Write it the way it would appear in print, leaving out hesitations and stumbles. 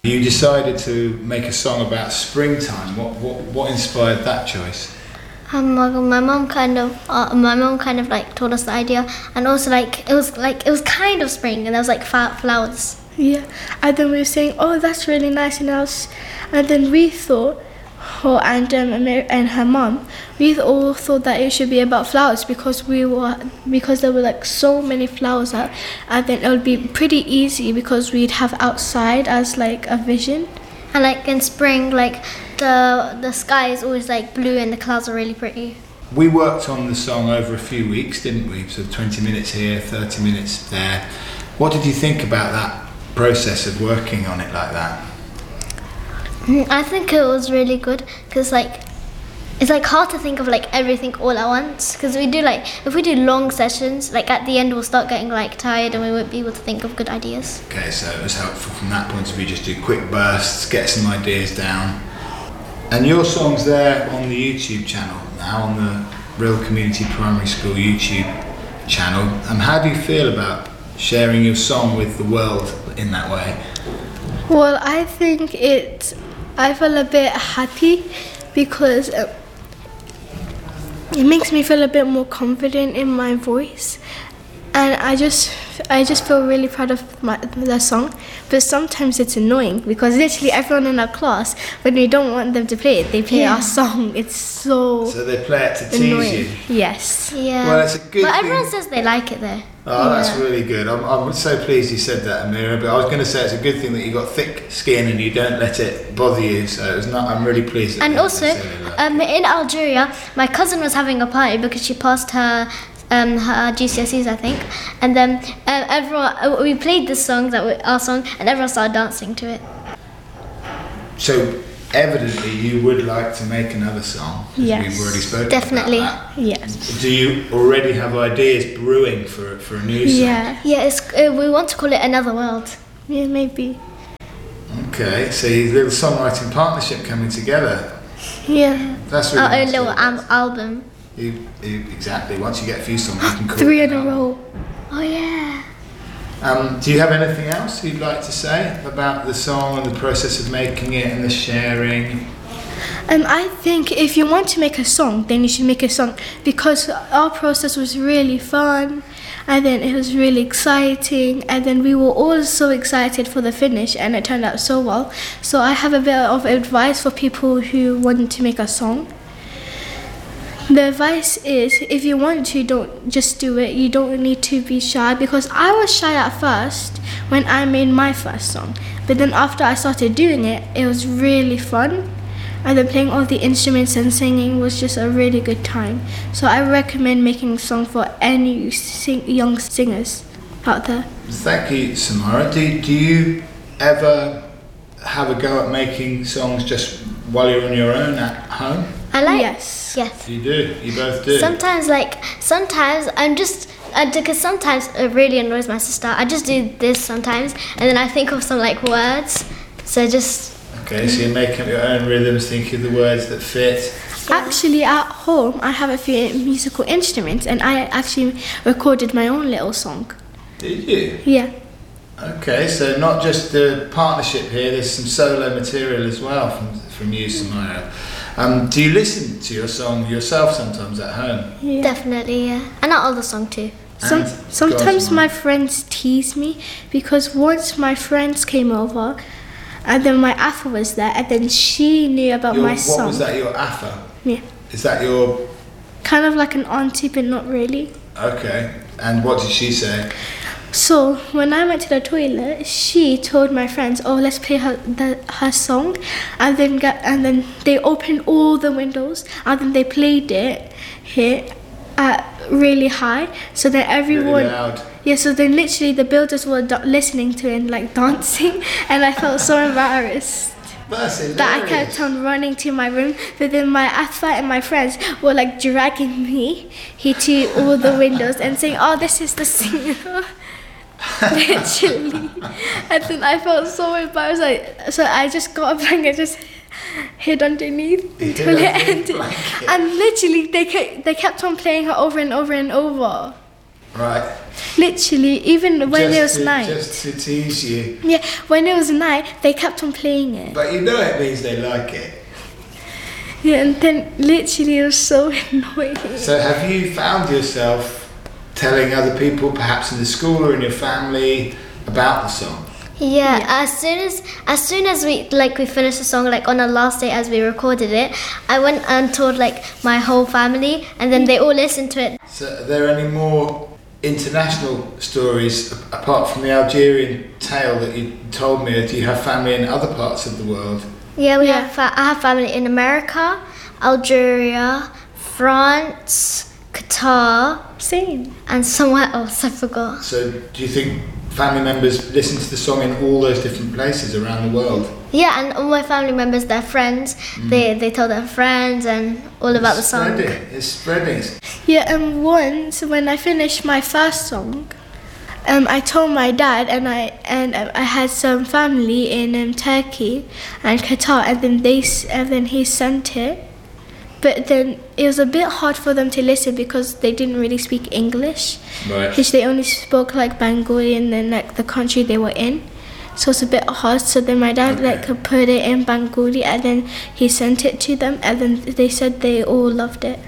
You decided to make a song about springtime. What inspired that choice? My mom kind of like told us the idea, and also it was kind of spring, and there was like flowers. Yeah, and then we were saying, oh, that's really nice, and then we thought, and her mom, we all thought that it should be about flowers because there were like so many flowers out, and then it would be pretty easy because we'd have outside as like a vision. And like in spring, like the sky is always like blue and the clouds are really pretty. We worked on the song over a few weeks, didn't we? So 20 minutes here, 30 minutes there. What did you think about that process of working on it like that? I think it was really good because it's like hard to think of like everything all at once, because if we do long sessions, like at the end we'll start getting like tired and we won't be able to think of good ideas. Okay, so it was helpful from that point of view, just do quick bursts, get some ideas down. And your song's there on the YouTube channel now, on the Real Community Primary School YouTube channel. How do you feel about sharing your song with the world in that way? Well, I think I feel a bit happy because it makes me feel a bit more confident in my voice, and I just feel really proud of the song. But sometimes it's annoying because literally everyone in our class, when we don't want them to play it, they play our song. It's so they play it to annoying. tease you? Yes. Yeah. Well, it's a good But thing. everyone says they like it though. Oh, that's really good. I'm so pleased you said that, Amira. But I was going to say it's a good thing that you got thick skin and you don't let it bother you. So I'm really pleased. And also, in Algeria, my cousin was having a party because she passed her GCSEs, I think. And then we played this song, our song, and everyone started dancing to it. So evidently you would like to make another song. Yes. We've already spoken Definitely. about that. Yes. Do you already have ideas brewing for a new song? Yeah. Yeah, we want to call it Another World. Yeah, maybe. Okay, so your little songwriting partnership coming together. Yeah. That's really Our own nice. little album. Exactly. Once you get a few songs, you can call 3 it in an a album. row. Oh yeah. Do you have anything else you'd like to say about the song and the process of making it and the sharing? I think if you want to make a song, then you should make a song, because our process was really fun, and then it was really exciting, and then we were all so excited for the finish, and it turned out so well. So I have a bit of advice for people who want to make a song. The advice is, if you want to, don't just do it. You don't need to be shy, because I was shy at first when I made my first song. But then after I started doing it, it was really fun. And then playing all the instruments and singing was just a really good time. So I recommend making a song for any young singers out there. Thank you, Samara. Do you ever have a go at making songs just while you're on your own at home? I like. Yes. Yes. You do. You both do. Sometimes I'm just because sometimes it really annoys my sister. I just do this sometimes, and then I think of some like words. So just. Okay, so you make up your own rhythms, think of the words that fit. Actually, at home, I have a few musical instruments, and I actually recorded my own little song. Did you? Yeah. Okay, so not just the partnership here, there's some solo material as well from you, Samara. Do you listen to your song yourself sometimes at home? Yeah. Definitely, yeah. And our older song too. Sometimes my friends tease me, because once my friends came over, and then my Afa was there, and then she knew about my song. What was that, your Afa? Yeah. Is that your... Kind of like an auntie, but not really. Okay, and what did she say? So when I went to the toilet, she told my friends, "Oh, let's play her song," and then they opened all the windows, and then they played it here at really high, so that everyone. Really loud. Yeah, so then literally the builders were listening to it and like dancing, and I felt so embarrassed that I kept on running to my room. But then my Afa and my friends were like dragging me to all the windows and saying, "Oh, this is the singer." Literally. And then I felt so embarrassed, so I just got a blanket, just hid underneath until it ended. And literally they kept on playing her over and over and over. Right. Literally, even when it was night. Just to tease you. Yeah, when it was night, they kept on playing it. But you know it means they like it. Yeah, and then literally it was so annoying. So have you found yourself telling other people, perhaps in the school or in your family, about the song? Yeah, as soon as we finished the song, like on our last day as we recorded it, I went and told like my whole family, and then they all listened to it. So are there any more international stories apart from the Algerian tale that you told me? Or do you have family in other parts of the world? Yeah, I have family in America, Algeria, France, Qatar, Same. and somewhere else I forgot. So do you think family members listen to the song in all those different places around the world? Yeah, and all my family members, their friends, they tell their friends and all about the song. It's spreading. Yeah, and once when I finished my first song, I told my dad, and I had some family in Turkey and Qatar, and then he sent it. But then it was a bit hard for them to listen because they didn't really speak English. Right. Because they only spoke like Bengali and then like the country they were in. So it's a bit hard. So then my dad put it in Bengali, and then he sent it to them, and then they said they all loved it.